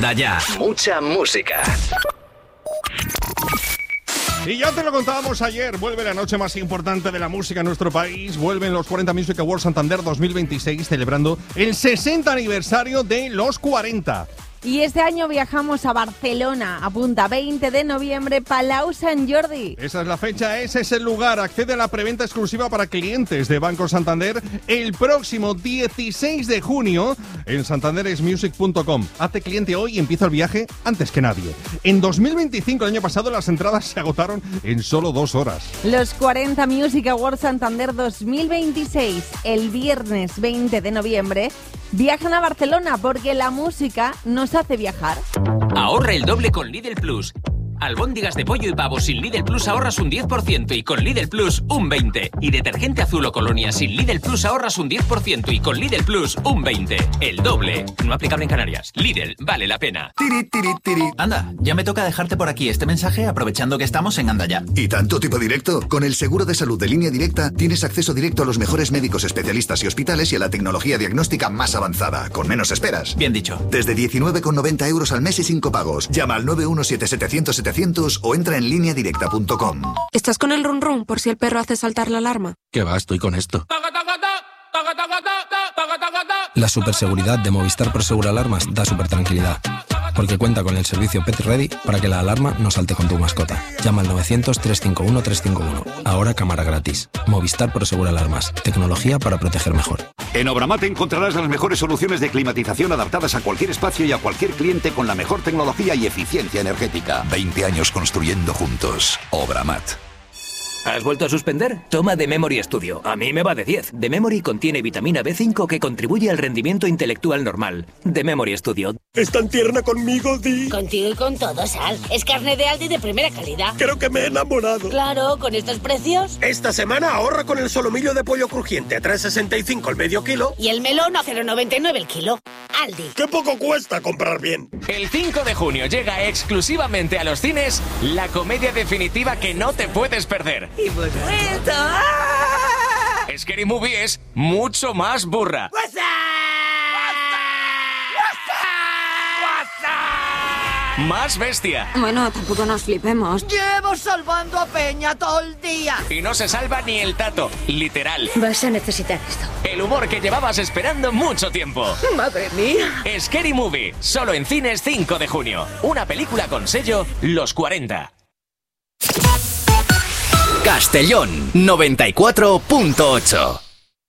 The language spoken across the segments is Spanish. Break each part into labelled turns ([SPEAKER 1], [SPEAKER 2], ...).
[SPEAKER 1] Anda Ya. Mucha música.
[SPEAKER 2] Y ya te lo contábamos ayer, vuelve la noche más importante de la música en nuestro país, vuelven los 40 Music Awards Santander 2026 celebrando el 60 aniversario de los 40.
[SPEAKER 3] Y este año viajamos a Barcelona, apunta 20 de noviembre, Palau Sant Jordi.
[SPEAKER 2] Esa es la fecha, ese es el lugar. Accede a la preventa exclusiva para clientes de Banco Santander el próximo 16 de junio en santanderesmusic.com. Hazte cliente hoy y empieza el viaje antes que nadie. En 2025, el año pasado, las entradas se agotaron en solo 2 horas.
[SPEAKER 3] Los 40 Music Awards Santander 2026, el viernes 20 de noviembre, viajan a Barcelona porque la música nos hace viajar.
[SPEAKER 4] Ahorra el doble con Lidl Plus. Albóndigas de pollo y pavo sin Lidl Plus ahorras un 10% y con Lidl Plus un 20%. Y detergente azul o colonia sin Lidl Plus ahorras un 10% y con Lidl Plus un 20%. El doble. No aplicable en Canarias. Lidl, vale la pena.
[SPEAKER 5] Tiri, tiri, tiri. Anda, ya me toca dejarte por aquí este mensaje aprovechando que estamos en Anda Ya.
[SPEAKER 6] ¿Y tanto tipo directo? Con el seguro de salud de Línea Directa tienes acceso directo a los mejores médicos especialistas y hospitales y a la tecnología diagnóstica más avanzada, con menos esperas.
[SPEAKER 5] Bien dicho.
[SPEAKER 6] Desde 19,90 euros al mes y sin copagos. Llama al 917-700-700 o entra en lineadirecta.com.
[SPEAKER 7] ¿Estás con el run run por si el perro hace saltar la alarma?
[SPEAKER 8] ¿Qué va? Estoy con esto. La superseguridad de Movistar Prosegur Alarmas da super tranquilidad, porque cuenta con el servicio Pet Ready para que la alarma no salte con tu mascota. Llama al 900-351-351. Ahora cámara gratis. Movistar Prosegur Alarmas. Tecnología para proteger mejor.
[SPEAKER 9] En Obramat encontrarás las mejores soluciones de climatización adaptadas a cualquier espacio y a cualquier cliente con la mejor tecnología y eficiencia energética.
[SPEAKER 6] 20 años construyendo juntos. Obramat.
[SPEAKER 4] ¿Has vuelto a suspender? Toma The Memory Studio. A mí me va de 10. The Memory contiene vitamina B5 que contribuye al rendimiento intelectual normal. The Memory Studio.
[SPEAKER 10] ¿Es tan tierna conmigo, Di?
[SPEAKER 11] Contigo y con todo, Sal. Es carne de Aldi de primera calidad.
[SPEAKER 10] Creo que me he enamorado.
[SPEAKER 11] Claro, con estos precios.
[SPEAKER 10] Esta semana ahorra con el solomillo de pollo crujiente a 3,65 el medio kilo.
[SPEAKER 11] Y el melón a 0,99 el kilo. Aldi.
[SPEAKER 10] ¡Qué poco cuesta comprar bien!
[SPEAKER 4] El 5 de junio llega exclusivamente a los cines la comedia definitiva que no te puedes perder.
[SPEAKER 11] ¡Y por supuesto!
[SPEAKER 4] ¡Ah! Scary Movie es mucho más burra. Más bestia.
[SPEAKER 7] Bueno, tampoco nos flipemos.
[SPEAKER 12] Llevo salvando a Peña todo el día.
[SPEAKER 4] Y no se salva ni el tato, literal.
[SPEAKER 11] Vas a necesitar esto.
[SPEAKER 4] El humor que llevabas esperando mucho tiempo.
[SPEAKER 12] ¡Madre mía!
[SPEAKER 4] Scary Movie, solo en cines 5 de junio. Una película con sello Los 40.
[SPEAKER 1] Castellón 94.8.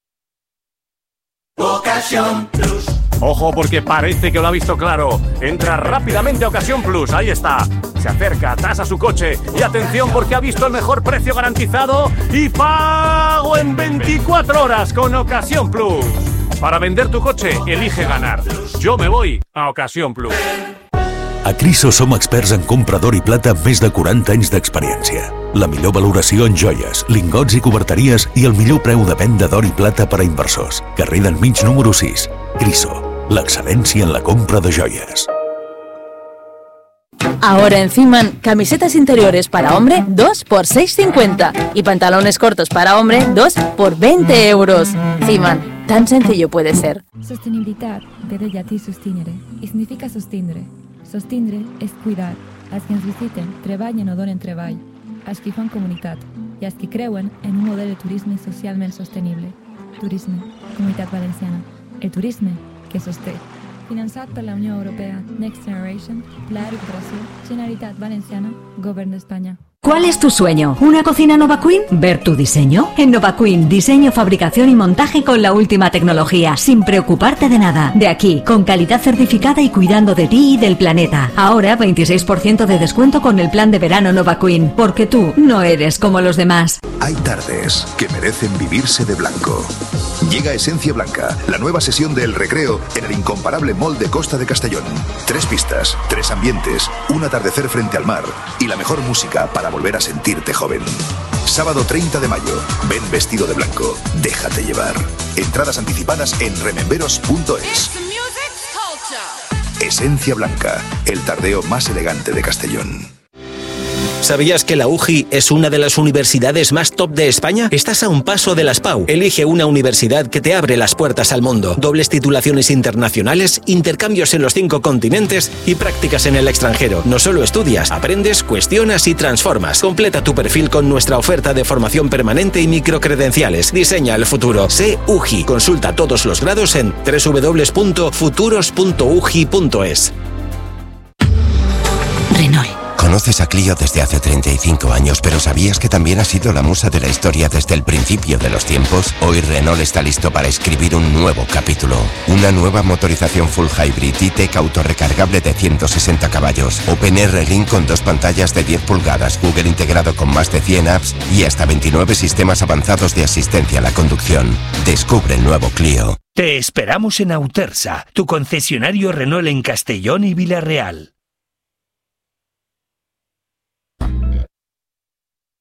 [SPEAKER 13] Ocasión Plus. Ojo, porque parece que lo ha visto claro. Entra rápidamente a Ocasión Plus, ahí está. Se acerca, tasa su coche y atención porque ha visto el mejor precio garantizado y pago en 24 horas con Ocasión Plus. Para vender tu coche, elige ganar. Yo me voy a Ocasión Plus.
[SPEAKER 14] A Criso som experts en compra d'or i plata amb més de 40 anys d'experiència. La millor valoració en joies, lingots i coberteries i el millor preu de venda d'or i plata per a inversors. Carrer del Mig número 6. Criso, l'excel·lència en la compra de joies.
[SPEAKER 15] Ahora en Ciman, camisetas interiores para hombre 2 por 6,50 y pantalones cortos para hombre 2 por 20 euros. Ciman, tan sencillo puede ser.
[SPEAKER 16] Sostenibilità vede llatí sostenere i significa sostindre. Sostindre és cuidar. Els que ens visiten treballen o donen treball. Els que fan comunitat i els que creuen en un model de turisme socialment sostenible. Turisme, Comunitat Valenciana. El turisme que sosté. Finançat per la Unió Europea, Next Generation, Pla de Recuperació, Generalitat Valenciana, Govern d'Espanya.
[SPEAKER 17] ¿Cuál es tu sueño? ¿Una cocina Nova Queen? ¿Ver tu diseño? En Nova Queen, diseño, fabricación y montaje con la última tecnología, sin preocuparte de nada. De aquí, con calidad certificada y cuidando de ti y del planeta. Ahora 26% de descuento con el plan de verano Nova Queen, porque tú no eres como los demás.
[SPEAKER 6] Hay tardes que merecen vivirse de blanco. Llega Esencia Blanca, la nueva sesión del recreo en el incomparable Mall de Costa de Castellón. 3 pistas, 3 ambientes, un atardecer frente al mar y la mejor música para volver a sentirte joven. Sábado 30 de mayo, ven vestido de blanco, déjate llevar. Entradas anticipadas en rememberos.es. Esencia Blanca, el tardeo más elegante de Castellón.
[SPEAKER 18] ¿Sabías que la UGI es una de las universidades más top de España? Estás a un paso de las PAU. Elige una universidad que te abre las puertas al mundo. Dobles titulaciones internacionales, intercambios en los 5 continentes y prácticas en el extranjero. No solo estudias, aprendes, cuestionas y transformas. Completa tu perfil con nuestra oferta de formación permanente y microcredenciales. Diseña el futuro. Sé UGI. Consulta todos los grados en www.futuros.ugi.es.
[SPEAKER 19] Renault. Conoces a Clio desde hace 35 años, pero ¿sabías que también ha sido la musa de la historia desde el principio de los tiempos? Hoy Renault está listo para escribir un nuevo capítulo. Una nueva motorización full hybrid E-Tech autorrecargable de 160 caballos. OpenR Link con 2 pantallas de 10 pulgadas, Google integrado con más de 100 apps y hasta 29 sistemas avanzados de asistencia a la conducción. Descubre el nuevo Clio.
[SPEAKER 20] Te esperamos en Autersa, tu concesionario Renault en Castellón y Villarreal.